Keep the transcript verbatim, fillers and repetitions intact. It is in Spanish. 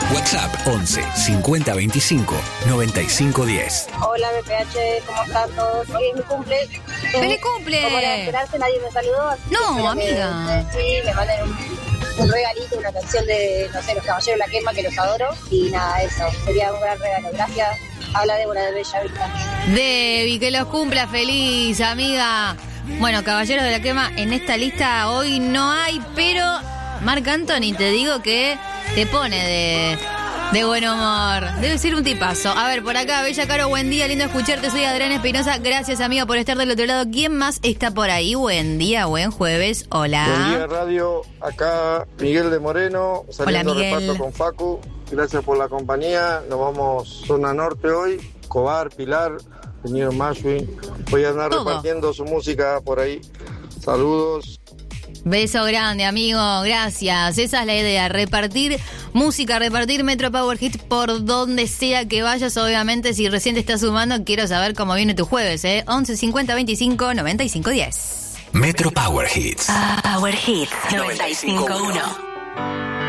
WhatsApp once cincuenta veinticinco noventa y cinco diez. Hola B P H, ¿cómo están todos? Hoy es mi cumple. ¡Feliz cumple! Como era de esperarse, nadie me saludó. Así no, que amiga. Que, sí, me manden un, un regalito, una canción de, no sé, Los Caballeros de la Quema, que los adoro. Y nada, eso. Sería un gran regalo. Gracias. Habla Débora de Bella Vista. Debbie, que los cumpla feliz, amiga. Bueno, Caballeros de la Quema, en esta lista hoy no hay, pero Marc Anthony, te digo que te pone de, de buen humor. Debe ser un tipazo. A ver, por acá, Bella Caro, buen día, lindo escucharte. Soy Adriana Espinosa. Gracias, amiga, por estar del otro lado. ¿Quién más está por ahí? Buen día, buen jueves. Hola. Buen día, radio. Acá Miguel de Moreno, saliendo Hola, Miguel. reparto con Facu. Gracias por la compañía. Nos vamos zona norte hoy. Cobar, Pilar, Señor Mashwin. Voy a andar Todo. repartiendo su música por ahí. Saludos. Beso grande, amigo, gracias. Esa es la idea, repartir música, repartir Metro Power Hits por donde sea que vayas. Obviamente, si recién te estás sumando, quiero saber cómo viene tu jueves, ¿eh? once cincuenta veinticinco noventa y cinco diez. Metro Power Hits. Power Hits noventa y cinco uno.